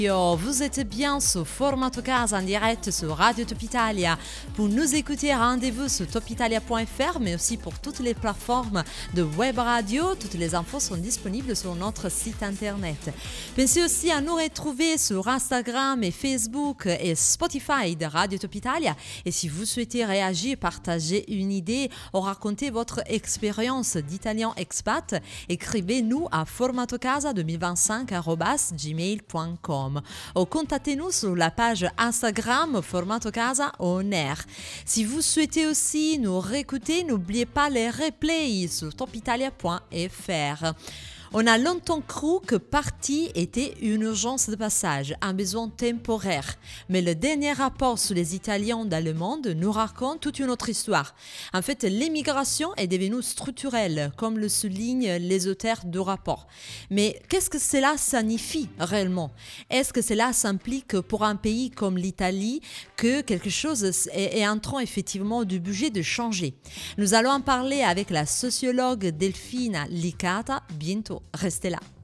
Vous êtes bien sur Formato Casa en direct sur Radio Top Italia. Pour nous écouter, rendez-vous sur topitalia.fr, mais aussi pour toutes les plateformes de web radio. Toutes les infos sont disponibles sur notre site internet. Pensez aussi à nous retrouver sur Instagram et Facebook et Spotify de Radio Top Italia. Et si vous souhaitez réagir, partager une idée ou raconter votre expérience d'italien expat, écrivez-nous à formatocasa2025@gmail.com. Ou contactez-nous sur la page Instagram Formato Casa On Air. Si vous souhaitez aussi nous réécouter, n'oubliez pas les replays sur topitalia.fr. On a longtemps cru que partir était une urgence de passage, un besoin temporaire. Mais le dernier rapport sur les Italiens dans le monde nous raconte toute une autre histoire. En fait, l'émigration est devenue structurelle, comme le soulignent les auteurs du rapport. Mais qu'est-ce que cela signifie réellement ? Est-ce que cela s'implique pour un pays comme l'Italie que quelque chose est en train effectivement du budget de changer ? Nous allons en parler avec la sociologue Delfina Licata bientôt. Restez là.